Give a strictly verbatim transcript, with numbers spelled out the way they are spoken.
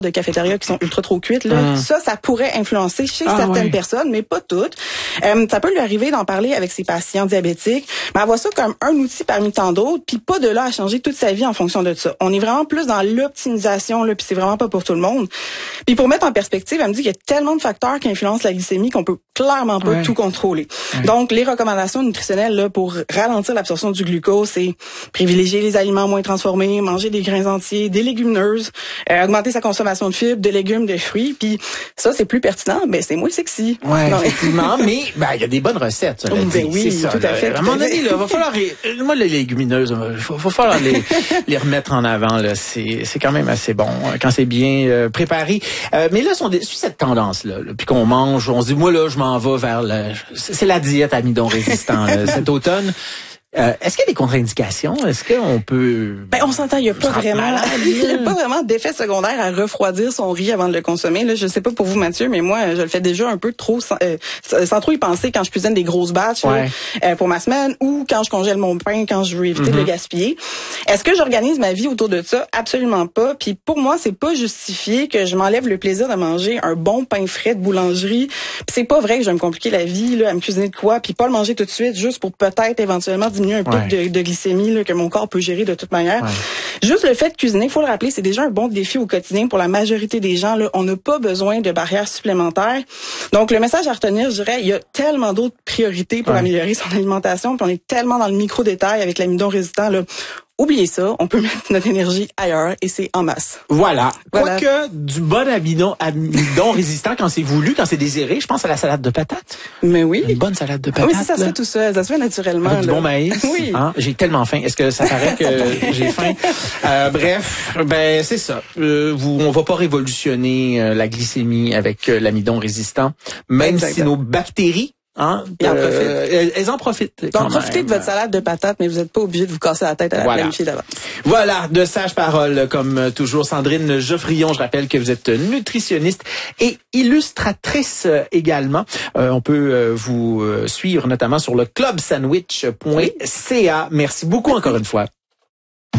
de cafétéria qui sont ultra trop cuites, là, mmh. ça, ça pourrait influencer chez ah, certaines oui. personnes, mais pas toutes. Euh, ça peut lui arriver d'en parler avec ses patients diabétiques, mais elle voit ça comme un outil parmi tant d'autres, puis pas de là à changer toute sa vie en fonction de ça. On est vraiment plus dans l'optimisation, là, puis c'est vraiment pas pour tout le monde. Puis pour mettre en perspective, elle me dit qu'il y a tellement de facteurs qui influencent la glycémie qu'on peut clairement pas ouais. tout contrôler. Ouais. Donc, les recommandations nutritionnelles là pour ralentir l'absorption du glucose, c'est privilégier les aliments moins transformés, manger des grains entiers, des légumineuses, euh, augmenter sa consommation de fibres, de légumes, de fruits, puis ça c'est plus pertinent, mais c'est moins sexy. Ouais, non, effectivement, mais ben il y a des bonnes recettes. Ça, oh, ben oui, c'est ça, tout à là. fait. À un moment donné, là, va falloir moi les légumineuses, il faut, faut falloir les, les remettre en avant là. C'est c'est quand même assez bon quand c'est bien euh, préparé. Euh, mais là, si on suit cette tendance là, là puis qu'on mange, on se dit moi là, je m'en vais vers le, c'est la diète amidon résistant là, cet automne. Euh, est-ce qu'il y a des contre-indications? Est-ce qu'on peut... Ben, on s'entend, il n'y a pas vraiment, il y a pas vraiment d'effet secondaire à refroidir son riz avant de le consommer. Là, je sais pas pour vous, Mathieu, mais moi, je le fais déjà un peu trop sans, euh, sans trop y penser quand je cuisine des grosses batches ouais. là, euh, pour ma semaine ou quand je congèle mon pain, quand je veux éviter mm-hmm. de le gaspiller. Est-ce que j'organise ma vie autour de ça? Absolument pas. Puis pour moi, c'est pas justifié que je m'enlève le plaisir de manger un bon pain frais de boulangerie. Puis c'est pas vrai que je vais me compliquer la vie là, à me cuisiner de quoi, puis pas le manger tout de suite, juste pour peut-être éventuellement diminuer un pic ouais. de, de glycémie là, que mon corps peut gérer de toute manière. Ouais. Juste le fait de cuisiner, il faut le rappeler, c'est déjà un bon défi au quotidien pour la majorité des gens. Là, on n'a pas besoin de barrières supplémentaires. Donc, le message à retenir, je dirais, il y a tellement d'autres priorités pour ouais. améliorer son alimentation, puis on est tellement dans le micro-détail avec l'amidon résistant, là. Oubliez ça, on peut mettre notre énergie ailleurs et c'est en masse. Voilà. voilà. Quoique du bon amidon, amidon résistant quand c'est voulu, quand c'est désiré, je pense à la salade de patates. Mais oui. Une bonne salade de patates. Oui, ça, ça se fait tout seul, ça se fait naturellement. Avec du là. bon maïs. Oui. Hein? J'ai tellement faim. Est-ce que ça paraît que j'ai faim? Euh, bref, ben c'est ça. Euh, vous, on va pas révolutionner euh, la glycémie avec euh, l'amidon résistant, même Exactement. si nos bactéries Hein, Ils en euh, elles, elles en profitent. Donc, profitez de votre salade de patates, mais vous n'êtes pas obligé de vous casser la tête à voilà. la planifier d'avance. Voilà, de sages paroles, comme toujours. Sandrine Geoffrion, je rappelle que vous êtes nutritionniste et illustratrice également. Euh, on peut euh, vous euh, suivre notamment sur le club sandwich point c a. Merci beaucoup encore une fois.